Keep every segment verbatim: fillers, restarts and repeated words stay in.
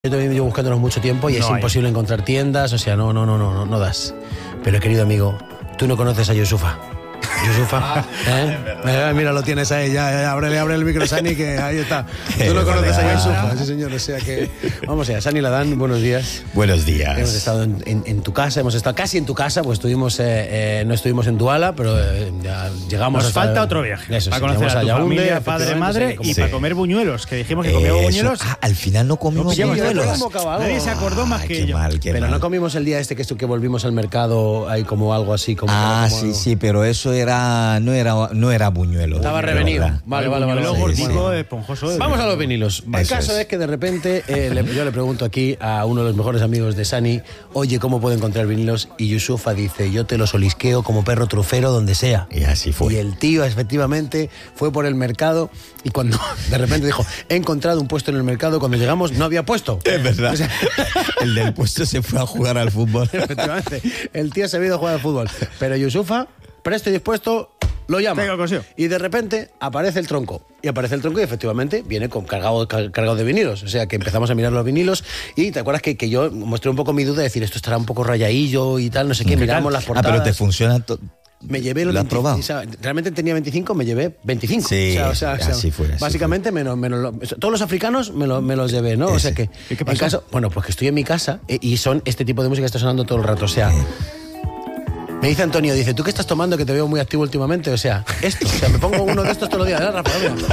Yo también llevo buscándonos mucho tiempo y no es hay. imposible encontrar tiendas, o sea, no, no, no, no, no, no das. Pero querido amigo, tú no conoces a Yusufa. Yusufa, ¿eh? eh, mira, lo tienes ahí, ya, ya, ábrele, ábrele el micro, Sani, que ahí está. Tú no conoces a Yusufa, sí señor, o sea que... Vamos allá, Sani Ladán, buenos días. Buenos días. Hemos estado en, en, en tu casa, hemos estado casi en tu casa, pues estuvimos, eh, eh, no estuvimos en Duala, pero eh, ya llegamos... Nos hasta, falta otro viaje, eso, para sí, conocer a tu Yaoundé, familia, padre, madre, y sí. para comer buñuelos, que dijimos que comíamos buñuelos. Ah, al final no comimos no buñuelos. Nadie se acordó más Ay, que qué yo. Mal, qué pero mal. no comimos el día este que, que volvimos al mercado, ahí como algo así, como... Ah, como, sí, sí, pero eso era, no era, no era buñuelo. Estaba revenido. Vale, vale, vale. Buñuelo vale. gordico, Bueno. esponjoso. Vamos a los vinilos. El Eso caso es. es que de repente eh, le, yo le pregunto aquí a uno de los mejores amigos de Sani, oye, ¿cómo puedo encontrar vinilos? Y Yusufa dice, yo te los olisqueo como perro trufero donde sea. Y así fue. Y el tío efectivamente fue por el mercado y cuando de repente dijo, he encontrado un puesto en el mercado, cuando llegamos no había puesto. Es verdad. O sea, el del puesto se fue a jugar al fútbol. efectivamente, el tío se ha ido a jugar al fútbol. Pero Yusufa, presto y dispuesto, lo llama. Tengo cosío. Y de repente aparece el tronco. Y aparece el tronco y efectivamente viene con cargado, cargado de vinilos. O sea que empezamos a mirar los vinilos y te acuerdas que, que yo mostré un poco mi duda de decir esto estará un poco rayadillo y tal, no sé qué. Miramos las portadas. Ah, pero te funciona todo. Me llevé los ¿Lo has veinte, probado? o sea, realmente tenía veinticinco, me llevé veinticinco. Sí, o sea, o sea, así fue, así básicamente menos, menos lo, todos los africanos me, lo, me los llevé, ¿no? Ese. O sea que ¿Y qué en pasó? caso, bueno, pues que estoy en mi casa eh, y son este tipo de música que está sonando todo el rato, o sea. Me dice Antonio, dice, ¿tú qué estás tomando que te veo muy activo últimamente? O sea, esto, o sea, me pongo uno de estos todos los días, ¿verdad, Rafa? Mira.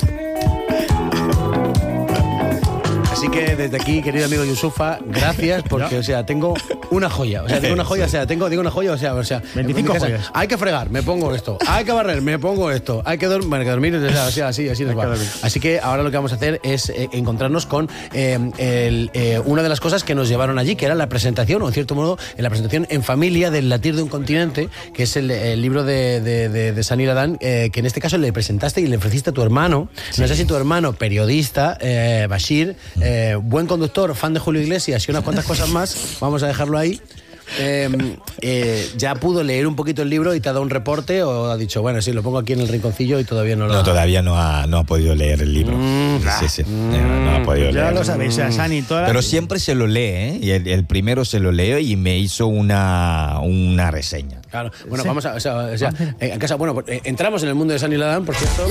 Así que desde aquí, querido amigo Yusufa, gracias, porque, o sea, tengo una joya. O sea, tengo una joya, o sea, tengo, digo una joya, o sea, o sea... veinticinco en mi casa, joyas. hay que fregar, me pongo esto. Hay que barrer, me pongo esto. Hay que, dormir, bueno, que dormir, o sea, así, así, así nos va. Así que ahora lo que vamos a hacer es eh, encontrarnos con eh, el, eh, una de las cosas que nos llevaron allí, que era la presentación, o en cierto modo, en la presentación en familia del Latir de un continente, que es el, el libro de, de, de, de Sani Ladán, eh, que en este caso le presentaste y le ofreciste a tu hermano. Sí. No sé si tu hermano, periodista, eh, Bashir, eh, buen conductor, fan de Julio Iglesias y unas cuantas cosas más, vamos a dejarlo ahí. Eh, eh, ya pudo leer un poquito el libro y te ha dado un reporte o ha dicho, bueno, sí, lo pongo aquí en el rinconcillo y todavía no lo... No, todavía no ha, no ha podido leer el libro. Mm, sí, sí, mm, no, no ha podido ya leer. lo sabéis, o sea, Sani, toda la... Pero siempre se lo lee, ¿eh? Y el, el primero se lo leo y me hizo una, una reseña. Claro, bueno, Sí. vamos a... O sea, o sea eh, en casa, bueno, eh, entramos en el mundo de Sani Ladán, por cierto.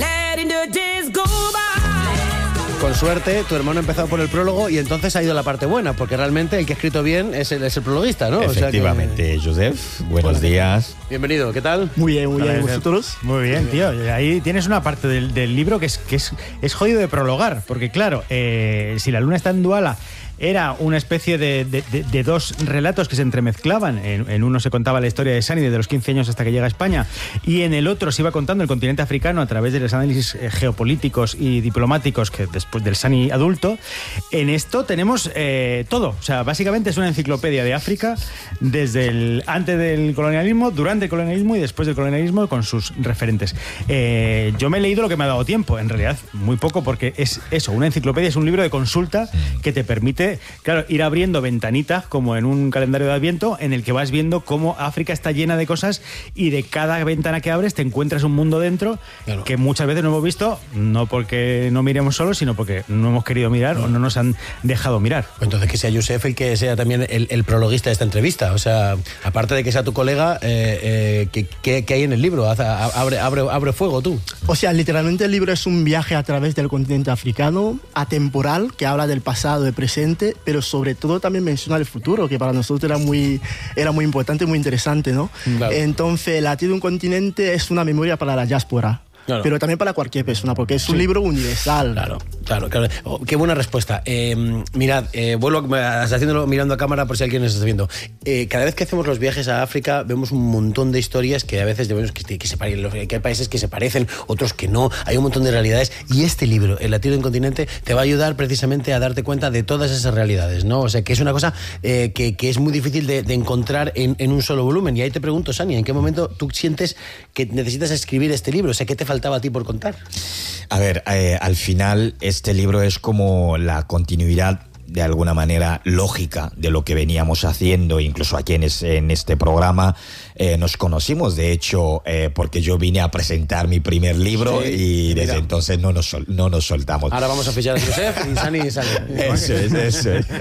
Con suerte, tu hermano ha empezado por el prólogo y entonces ha ido a la parte buena, porque realmente el que ha escrito bien es el, es el prologuista, ¿no? Efectivamente, o sea que... Joseph, buenos días. Bienvenido, ¿qué tal? Muy bien, muy bien. Vale, ¿Vosotros? Muy bien, tío. Ahí tienes una parte del, del libro que es, que es, es jodido de prologar, porque claro, eh, si la luna está en Duala, era una especie de, de, de, de dos relatos que se entremezclaban. En, en uno se contaba la historia de Sani desde los quince años hasta que llega a España y en el otro se iba contando el continente africano a través de los análisis eh, geopolíticos y diplomáticos que después del Sani adulto. En esto tenemos eh, todo. O sea, básicamente es una enciclopedia de África desde el antes del colonialismo, durante el colonialismo y después del colonialismo con sus referentes. Eh, yo me he leído lo que me ha dado tiempo, en realidad muy poco, porque es eso, una enciclopedia es un libro de consulta que te permite, claro, ir abriendo ventanitas como en un calendario de Adviento en el que vas viendo cómo África está llena de cosas y de cada ventana que abres te encuentras un mundo dentro, claro, que muchas veces no hemos visto, no porque no miremos solos, sino porque no hemos querido mirar no. o no nos han dejado mirar. Entonces que sea Yusef el que sea también el, el prologuista de esta entrevista. O sea, aparte de que sea tu colega, eh, eh, ¿qué, qué, ¿qué hay en el libro? Haz, abre, abre, abre fuego tú. O sea, literalmente el libro es un viaje a través del continente africano, atemporal, que habla del pasado, del presente, pero sobre todo también menciona el futuro, que para nosotros era muy, era muy importante, muy interesante, ¿no? Claro. Entonces, El Latir de un continente es una memoria para la diáspora. Claro. Pero también para cualquier persona, porque es un sí. libro universal. Claro, claro, claro. Oh, qué buena respuesta. Eh, mirad, eh, vuelvo a, haciéndolo mirando a cámara por si alguien nos está viendo. Eh, cada vez que hacemos los viajes a África vemos un montón de historias que a veces debemos que, que se parecen, que hay países que se parecen, otros que no. Hay un montón de realidades y este libro, El Latir de un continente, te va a ayudar precisamente a darte cuenta de todas esas realidades, ¿no? O sea, que es una cosa eh, que, que es muy difícil de, de encontrar en, en un solo volumen. Y ahí te pregunto, Sani, ¿en qué momento tú sientes que necesitas escribir este libro? O sea, ¿qué te faltaba a ti por contar? A ver, eh, al final este libro es como la continuidad de alguna manera lógica de lo que veníamos haciendo, incluso aquí en, es, en este programa. Eh, nos conocimos, de hecho, eh, porque yo vine a presentar mi primer libro sí, y desde mira. entonces no nos, sol, no nos soltamos. Ahora vamos a fichar a Josep y Sani sale. Eso es, eso es.